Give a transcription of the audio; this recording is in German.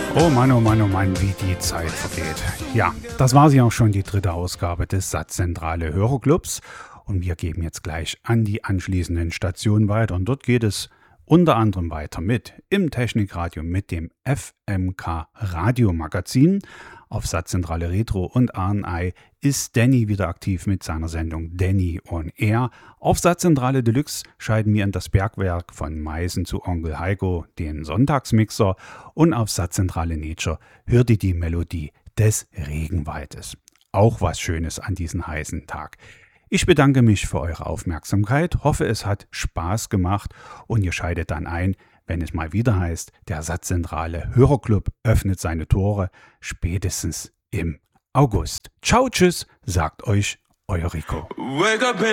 Oh Mann, wie die Zeit vergeht. Ja, das war sie auch schon, die dritte Ausgabe des Satzzentrale Hörerclubs. Und wir geben jetzt gleich an die anschließenden Stationen weiter. Und dort geht es unter anderem weiter mit im Technikradio mit dem FMK Radiomagazin. Auf Satzzentrale Retro und RNI ist Danny wieder aktiv mit seiner Sendung Danny on Air. Auf Satzzentrale Deluxe scheiden wir in das Bergwerk von Meißen zu Onkel Heiko, den Sonntagsmixer. Und auf Satzzentrale Nature hört ihr die Melodie des Regenwaldes. Auch was Schönes an diesem heißen Tag. Ich bedanke mich für eure Aufmerksamkeit, hoffe es hat Spaß gemacht und ihr schaltet dann ein, wenn es mal wieder heißt, der Satzzentrale Hörerclub öffnet seine Tore spätestens im August. Ciao, tschüss, sagt euch euer Rico.